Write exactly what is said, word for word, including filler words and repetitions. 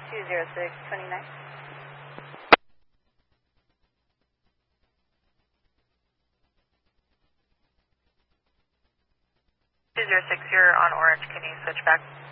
two zero six, twenty-nine. two zero six, you're on orange. Can you switch back?